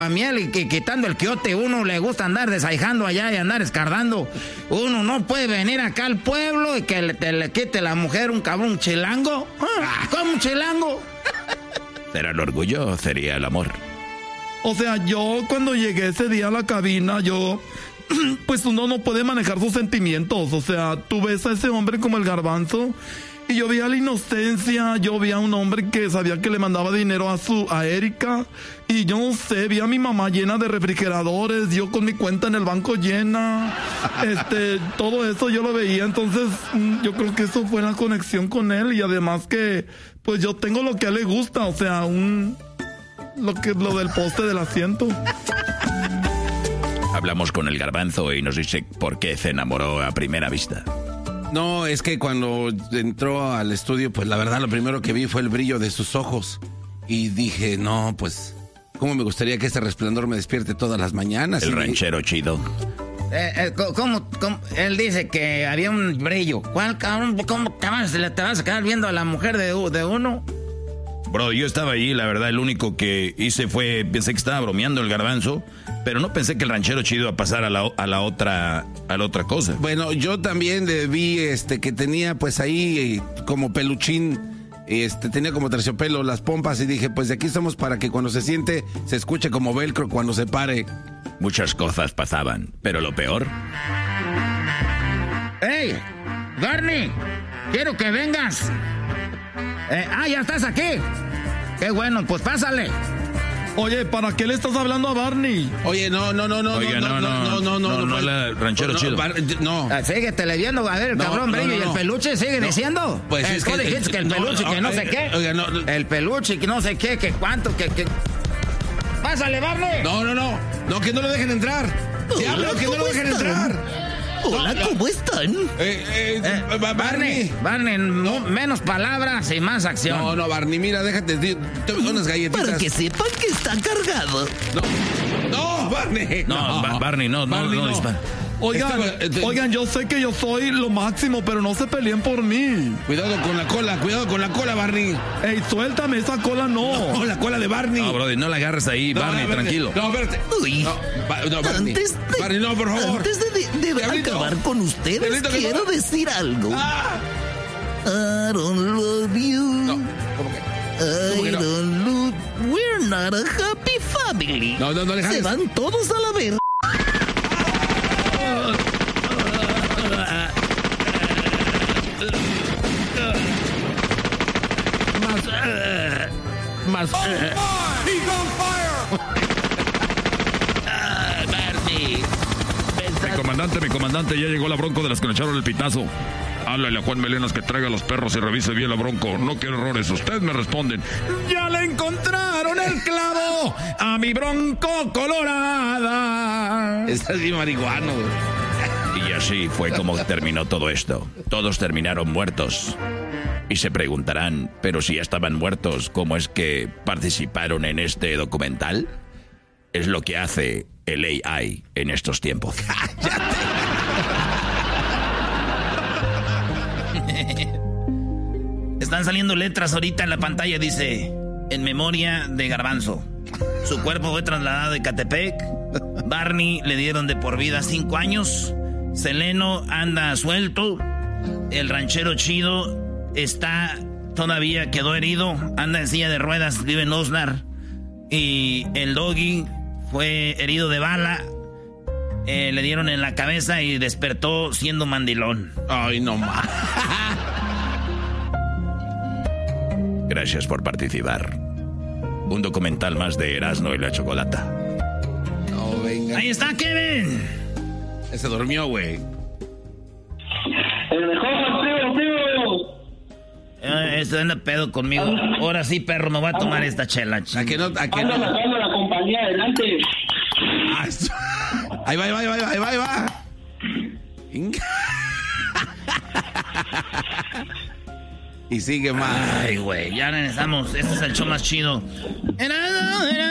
miel y quitando el quiote. Uno le gusta andar desaijando allá y andar escardando. Uno no puede venir acá al pueblo y que le quite la mujer un cabrón chilango. ¿Cómo un chilango? ¿Será el orgullo o sería el amor? O sea, yo cuando llegué ese día a la cabina, pues uno no puede manejar sus sentimientos. O sea, tú ves a ese hombre como el Garbanzo y yo vi a la inocencia, yo vi a un hombre que sabía que le mandaba dinero a Erika y yo no sé, vi a mi mamá llena de refrigeradores, yo con mi cuenta en el banco llena, todo eso yo lo veía, entonces yo creo que eso fue la conexión con él y además que pues yo tengo lo que a él le gusta, o sea, lo del poste del asiento. Hablamos con el Garbanzo y nos dice por qué se enamoró a primera vista. No, es que cuando entró al estudio, pues la verdad lo primero que vi fue el brillo de sus ojos. Y dije, no, pues, ¿cómo me gustaría que este resplandor me despierte todas las mañanas? El ranchero chido. ¿Cómo? Él dice que había un brillo. ¿Cuál, cabrón? ¿Cómo te vas a quedar viendo a la mujer de uno? Bro, yo estaba ahí, la verdad, el único que hice fue, pensé que estaba bromeando el Garbanzo, pero no pensé que el ranchero chido iba a pasar a la otra cosa. Bueno, yo también vi que tenía pues ahí como peluchín, tenía como terciopelo las pompas y dije, pues de aquí estamos para que cuando se siente se escuche como velcro cuando se pare. Muchas cosas pasaban, pero lo peor... ¡Hey! ¡Barney! ¡Quiero que vengas! ¡Ya estás aquí! ¡Qué bueno! Pues pásale. Oye, ¿para qué le estás hablando a Barney? Oye, no, ranchero chido. No. Síguetele viendo, a ver, el cabrón brillo. ¿Y el peluche sigue diciendo? Pues es que... dijiste que el peluche, que no sé qué. Oiga, no. El peluche, que no sé qué, que cuánto, que... ¡Pásale, Barney! No, que no lo dejen entrar. Sí, hablo, que no lo dejen entrar. Hola, ¿cómo están? Barney, menos palabras y más acción. No, Barney, mira, déjate, te unas galletitas. Para que sepan que está cargado. No, Barney. No, Barney, no. Oigan, yo sé que yo soy lo máximo, pero no se peleen por mí. Cuidado con la cola, Barney. Ey, suéltame, esa cola no. No, la cola de Barney. No, brother, no la agarres ahí, Barney, tranquilo. No, espérate. Uy, Barney. Barney, no, por favor. Antes de acabar con ustedes, Diablito, quiero decir algo. I don't love you. No, ¿cómo que? I don't love... We're not a happy family. No, le Se van todos a la verga. Barney. Mi comandante, ya llegó la Bronco de las que le echaron el pitazo. Háblale a Juan Melenas que traiga los perros y revise bien la Bronco. No quiero errores. Ustedes me responden. ¡Ya le encontraron el clavo a mi Bronco colorada! Estás bien marihuano, güey. Y así fue como terminó todo esto. Todos terminaron muertos. Y se preguntarán, pero si ya estaban muertos, ¿cómo es que participaron en este documental? Es lo que hace el AI en estos tiempos. Están saliendo letras ahorita en la pantalla, dice, en memoria de Garbanzo. Su cuerpo fue trasladado de Ecatepec. Barney le dieron de por vida 5 años. Seleno anda suelto. El ranchero chido quedó herido, anda en silla de ruedas, vive en Oxnard. Y el Doggy fue herido de bala, le dieron en la cabeza y despertó siendo mandilón. Ay, no más. Gracias por participar. Un documental más de Erasmo y la Chocolata. No, venga. Ahí está, Kevin. Se durmió, güey. El mejor primo. Esto anda pedo conmigo. Ahora sí, perro, me voy a tomar esta chela. ¿A que no? Anda sacando la compañía adelante. Ahí va. Y sigue más. Ay, güey, ya regresamos. Este es el show más chido.